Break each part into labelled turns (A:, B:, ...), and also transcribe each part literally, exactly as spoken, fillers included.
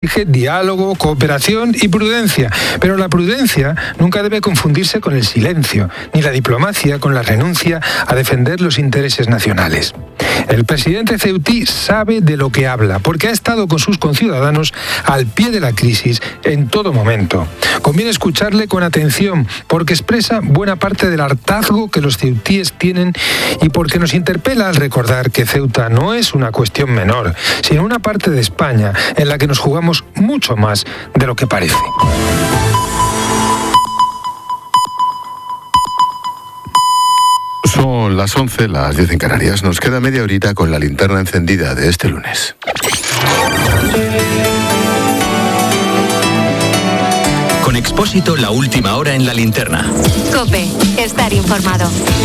A: Exige diálogo, cooperación y prudencia, pero la prudencia nunca debe confundirse con el silencio, ni la diplomacia con la renuncia a defender los intereses nacionales. El presidente ceutí sabe de lo que habla, porque ha estado con sus conciudadanos al pie de la crisis en todo momento. Conviene escucharle con atención, porque expresa buena parte del hartazgo que los ceutíes tienen y porque nos interpela al recordar que Ceuta no es una cuestión menor, sino una parte de España en la que nos jugamos mucho más de lo que parece.
B: Son las once, las diez en Canarias. Nos queda media horita con la linterna encendida de este lunes.
C: Con Expósito, la última hora en la linterna.
D: COPE, estar informado.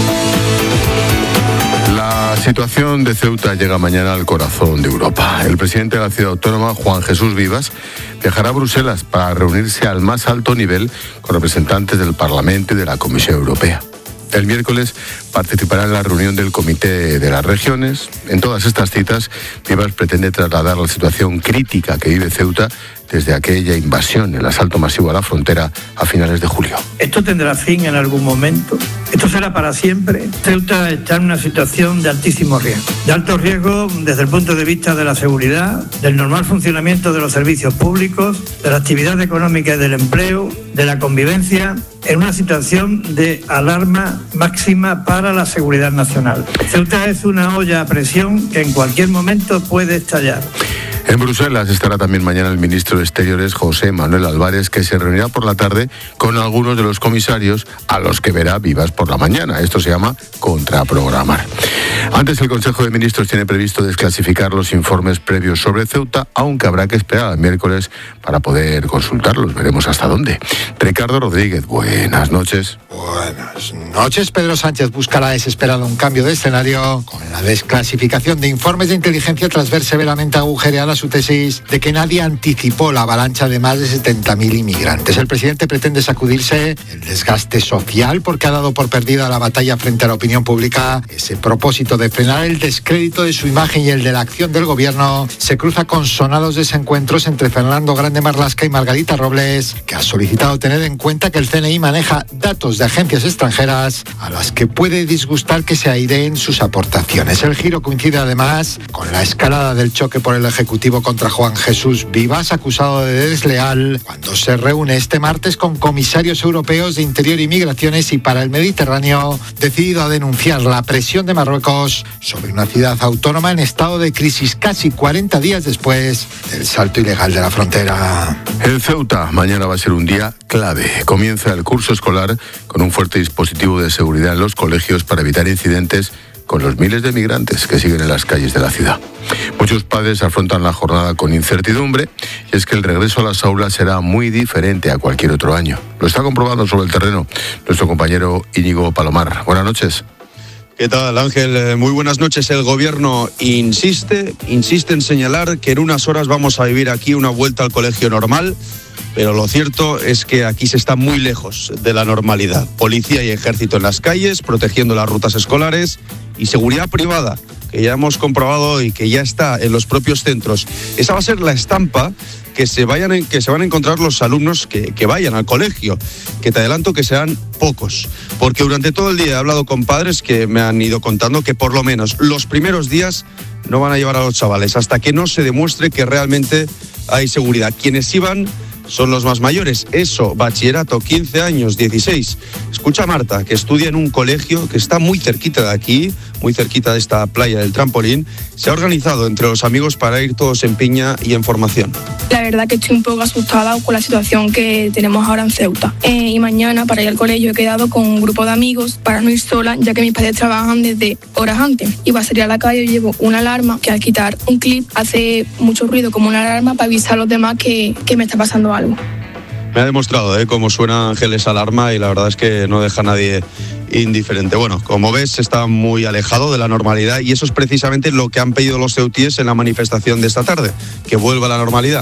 B: La situación de Ceuta llega mañana al corazón de Europa. El presidente de la ciudad autónoma, Juan Jesús Vivas, viajará a Bruselas para reunirse al más alto nivel con representantes del Parlamento y de la Comisión Europea. El miércoles participará en la reunión del Comité de las Regiones. En todas estas citas, Vivas pretende trasladar la situación crítica que vive Ceuta desde aquella invasión, el asalto masivo a la frontera a finales de julio.
E: ¿Esto tendrá fin en algún momento? ¿Esto será para siempre? Ceuta está en una situación de altísimo riesgo. De alto riesgo desde el punto de vista de la seguridad, del normal funcionamiento de los servicios públicos, de la actividad económica y del empleo, de la convivencia, en una situación de alarma máxima para la seguridad nacional. Ceuta es una olla a presión que en cualquier momento puede estallar.
B: En Bruselas estará también mañana el ministro de Exteriores, José Manuel Álvarez, que se reunirá por la tarde con algunos de los comisarios a los que verá Vivas por la mañana. Esto se llama contraprogramar. Antes, el Consejo de Ministros tiene previsto desclasificar los informes previos sobre Ceuta, aunque habrá que esperar al miércoles para poder consultarlos. Veremos hasta dónde. Ricardo Rodríguez, buenas noches.
F: Buenas noches. Pedro Sánchez buscará desesperado un cambio de escenario con la desclasificación de informes de inteligencia tras ver severamente agujereada su tesis de que nadie anticipó la avalancha de más de setenta mil inmigrantes. El presidente pretende sacudirse el desgaste social porque ha dado por perdida la batalla frente a la opinión pública. Ese propósito de frenar el descrédito de su imagen y el de la acción del gobierno se cruza con sonados desencuentros entre Fernando Grande Marlaska y Margarita Robles, que ha solicitado tener en cuenta que el C N I maneja datos de agencias extranjeras a las que puede disgustar que se aireen sus aportaciones. El giro coincide además con la escalada del choque por el Ejecutivo contra Juan Jesús Vivas, acusado de desleal, cuando se reúne este martes con comisarios europeos de Interior y Migraciones y para el Mediterráneo, decidido a denunciar la presión de Marruecos sobre una ciudad autónoma en estado de crisis casi cuarenta días después del salto ilegal de la frontera.
B: En Ceuta, mañana va a ser un día clave. Comienza el curso escolar con un fuerte dispositivo de seguridad en los colegios para evitar incidentes con los miles de migrantes que siguen en las calles de la ciudad. Muchos padres afrontan la jornada con incertidumbre y es que el regreso a las aulas será muy diferente a cualquier otro año. Lo está comprobando sobre el terreno nuestro compañero Íñigo Palomar. Buenas noches.
G: ¿Qué tal, Ángel? Muy buenas noches. El gobierno insiste, insiste en señalar que en unas horas vamos a vivir aquí una vuelta al colegio normal, pero lo cierto es que aquí se está muy lejos de la normalidad. Policía y ejército en las calles, protegiendo las rutas escolares, y seguridad privada, que ya hemos comprobado y que ya está en los propios centros. Esa va a ser la estampa que se, vayan en, que se van a encontrar los alumnos que, que vayan al colegio, que te adelanto que serán pocos, porque durante todo el día he hablado con padres que me han ido contando que por lo menos los primeros días no van a llevar a los chavales hasta que no se demuestre que realmente hay seguridad. Quienes iban son los más mayores, eso, bachillerato, quince años, dieciséis. Escucha a Marta, que estudia en un colegio que está muy cerquita de aquí, muy cerquita de esta playa del Trampolín. Se ha organizado entre los amigos para ir todos en piña y en formación.
H: La verdad que estoy un poco asustada con la situación que tenemos ahora en Ceuta. Eh, y mañana, para ir al colegio, he quedado con un grupo de amigos para no ir sola, ya que mis padres trabajan desde horas antes. Y para salir a la calle llevo una alarma que al quitar un clip hace mucho ruido como una alarma para avisar a los demás que, que me está pasando algo.
G: Me ha demostrado ¿eh? cómo suena Ángel esa alarma y la verdad es que no deja a nadie indiferente. Bueno, como ves, está muy alejado de la normalidad y eso es precisamente lo que han pedido los ceutíes en la manifestación de esta tarde, que vuelva a la normalidad.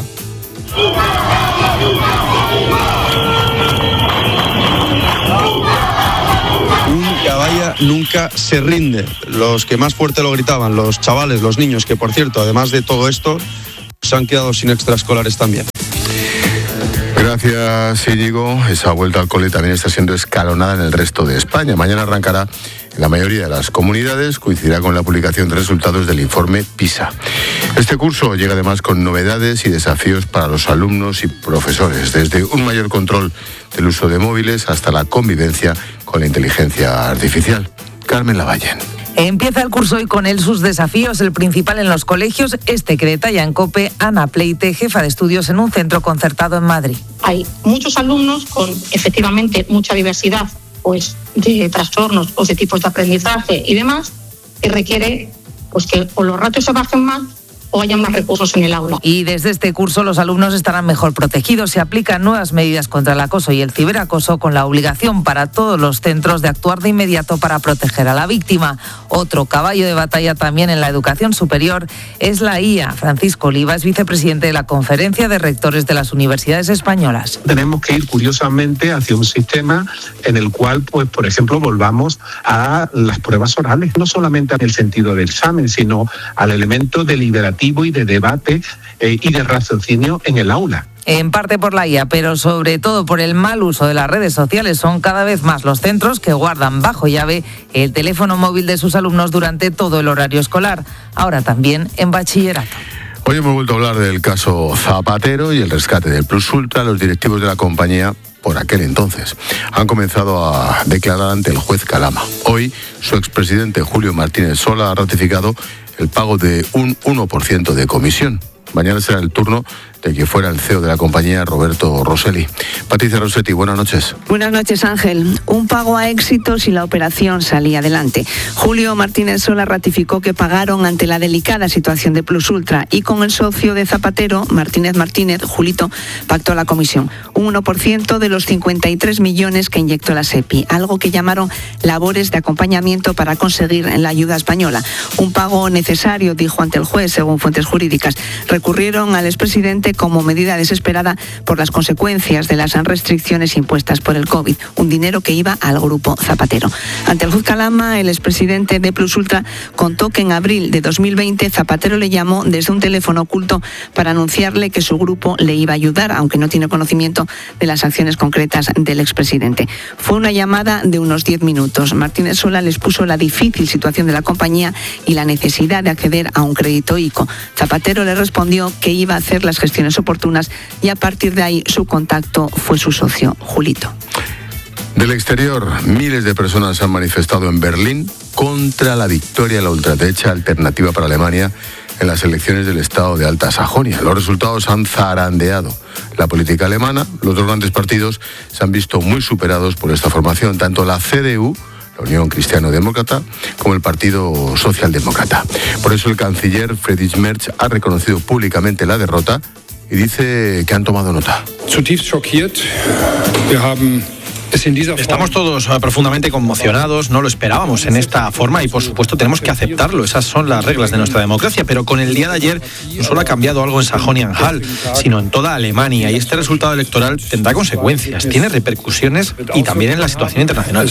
G: Un caballa nunca se rinde. Los que más fuerte lo gritaban, los chavales, los niños, que por cierto, además de todo esto, Se han quedado sin extraescolares también.
B: Gracias, Íñigo. Esa vuelta al cole también está siendo escalonada en el resto de España. Mañana arrancará en la mayoría de las comunidades, coincidirá con la publicación de resultados del informe PISA. Este curso llega además con novedades y desafíos para los alumnos y profesores, desde un mayor control del uso de móviles hasta la convivencia con la inteligencia artificial. Carmen Lavallén.
I: Empieza el curso hoy con él sus desafíos, el principal en los colegios, este que detalla en COPE Ana Pleite, jefa de estudios en un centro concertado en Madrid.
J: Hay muchos alumnos con efectivamente mucha diversidad pues, de trastornos o de tipos de aprendizaje y demás, que requiere pues, que o los ratios se bajen más o haya más recursos en el aula.
I: Y desde este curso los alumnos estarán mejor protegidos. Se aplican nuevas medidas contra el acoso y el ciberacoso con la obligación para todos los centros de actuar de inmediato para proteger a la víctima. Otro caballo de batalla también en la educación superior es la I A. Francisco Oliva es vicepresidente de la Conferencia de Rectores de las Universidades Españolas.
K: Tenemos que ir curiosamente hacia un sistema en el cual, pues, por ejemplo, volvamos a las pruebas orales, no solamente en el sentido del examen, sino al elemento deliberativo y de debate eh, y de raciocinio en el aula.
I: En parte por la I A, pero sobre todo por el mal uso de las redes sociales. Son cada vez más los centros que guardan bajo llave el teléfono móvil de sus alumnos durante todo el horario escolar, ahora también en bachillerato.
B: Hoy hemos vuelto a hablar del caso Zapatero y el rescate del Plus Ultra. Los directivos de la compañía, por aquel entonces, han comenzado a declarar ante el juez Calama. Hoy, su expresidente Julio Martínez Sola ha ratificado el pago de un uno por ciento de comisión. Mañana será el turno de que fuera el C E O de la compañía, Roberto Rosselli. Patricia Rossetti, buenas noches.
L: Buenas noches, Ángel. Un pago a éxito si la operación salía adelante. Julio Martínez Sola ratificó que pagaron ante la delicada situación de Plus Ultra y con el socio de Zapatero, Martínez Martínez, Julito, pactó la comisión. Un uno por ciento de los cincuenta y tres millones que inyectó la SEPI, algo que llamaron labores de acompañamiento para conseguir la ayuda española. Un pago necesario, dijo ante el juez, según fuentes jurídicas. Recurrieron al expresidente como medida desesperada por las consecuencias de las restricciones impuestas por el COVID, un dinero que iba al grupo Zapatero. Ante el juez Calama, el expresidente de Plus Ultra contó que en abril de dos mil veinte Zapatero le llamó desde un teléfono oculto para anunciarle que su grupo le iba a ayudar, aunque no tiene conocimiento de las acciones concretas del expresidente. Fue una llamada de unos diez minutos. Martínez Sola les puso la difícil situación de la compañía y la necesidad de acceder a un crédito ICO. Zapatero le respondió que iba a hacer las gestiones oportunas y a partir de ahí su contacto fue su socio, Julito.
B: Del exterior, miles de personas se han manifestado en Berlín contra la victoria de la ultraderecha alternativa para Alemania en las elecciones del estado de Alta Sajonia. Los resultados han zarandeado la política alemana. Los dos grandes partidos se han visto muy superados por esta formación, tanto la C D U, la Unión Cristiano-Demócrata, como el Partido Socialdemócrata. Por eso el canciller Friedrich Merz ha reconocido públicamente la derrota y dice que han tomado nota.
M: Zutiefst schockiert. Wir haben
N: Estamos todos profundamente conmocionados, no lo esperábamos en esta forma y por supuesto tenemos que aceptarlo, esas son las reglas de nuestra democracia, pero con el día de ayer no solo ha cambiado algo en Sajonia-Anhalt, sino en toda Alemania y este resultado electoral tendrá consecuencias, tiene repercusiones y también en la situación internacional.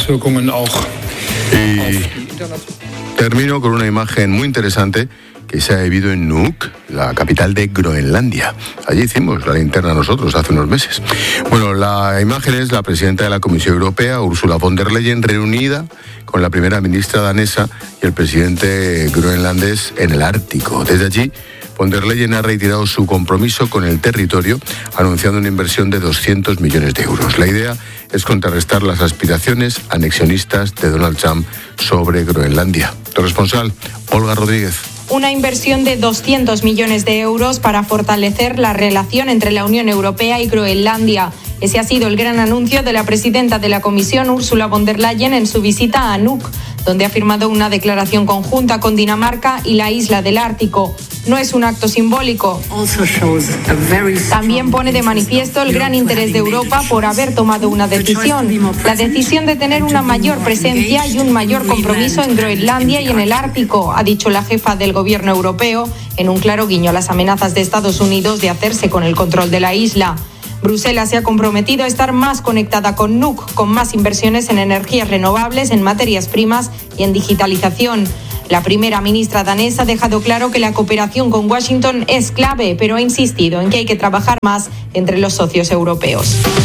B: Y termino con una imagen muy interesante que se ha vivido en Nuuk, la capital de Groenlandia. Allí hicimos la linterna nosotros hace unos meses. Bueno, la imagen es la presidenta de la Comisión Europea, Ursula von der Leyen, reunida con la primera ministra danesa y el presidente groenlandés en el Ártico. Desde allí, von der Leyen ha reiterado su compromiso con el territorio, anunciando una inversión de doscientos millones de euros. La idea es contrarrestar las aspiraciones anexionistas de Donald Trump sobre Groenlandia. Corresponsal, Olga Rodríguez.
O: Una inversión de doscientos millones de euros para fortalecer la relación entre la Unión Europea y Groenlandia. Ese ha sido el gran anuncio de la presidenta de la Comisión, Ursula von der Leyen, en su visita a Nuuk, donde ha firmado una declaración conjunta con Dinamarca y la isla del Ártico. No es un acto simbólico. También pone de manifiesto el gran interés de Europa por haber tomado una decisión, la decisión de tener una mayor presencia y un mayor compromiso en Groenlandia y en el Ártico, ha dicho la jefa del gobierno europeo, en un claro guiño a las amenazas de Estados Unidos de hacerse con el control de la isla. Bruselas se ha comprometido a estar más conectada con Nuuk, con más inversiones en energías renovables, en materias primas y en digitalización. La primera ministra danesa ha dejado claro que la cooperación con Washington es clave, pero ha insistido en que hay que trabajar más entre los socios europeos.